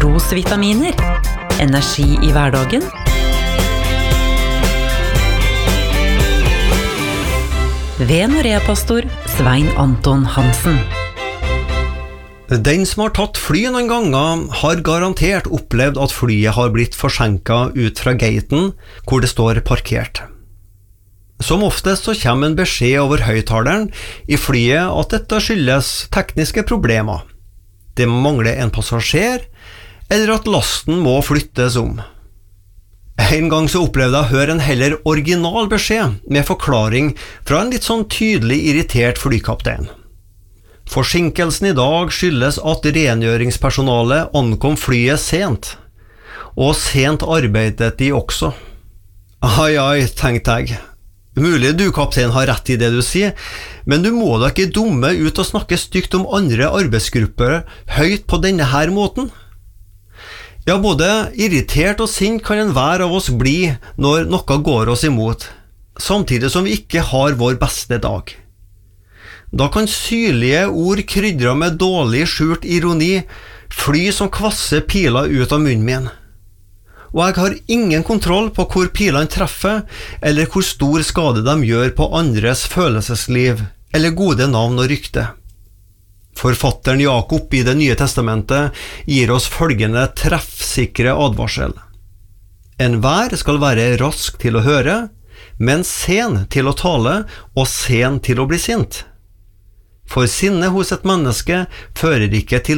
artrosvitaminer, energi i hverdagen, ved Norea-pastor Svein Anton Hansen. Den som har tatt fly noen ganger har garantert opplevd at flyet har blitt forsinket ut fra gaten hvor det står parkert. Som oftest så kommer en beskjed over høyttaleren i flyet at dette skyldes tekniske problemer. Det mangler en passasjer, eller at lasten må flyttes om. En gang så opplevde jeg å høre en heller original beskjed med forklaring fra en litt sånn tydelig irritert flykaptein. Forsinkelsen i dag skyldes at rengjøringspersonalet ankom flyet sent, og sent arbeidet de også. Ai, tenkte jeg. Mulig du, kaptein, har rett i det du sier, men du må da ikke dumme ut og snakke stygt om andre arbeidsgrupper høyt på denne her måten. Ja, både irritert og sint kan enhver av oss bli når noe går oss imot, samtidig som vi ikke har vår beste dag. Da kan syrlige ord krydra med dårlig skjult ironi fly som kvasse piler ut av munnen min. Og jeg har ingen kontroll på hvor pilene treffer, eller hvor stor skade de gjør på andres følelsesliv, eller gode navn og rykte. Forfatteren Jakob i Det nye testamentet gir oss følgende treffsikre advarsel. Enhver skal være rask til å høre, men sen til å tale og sen til å bli sint. For sinne hos et menneske fører ikke til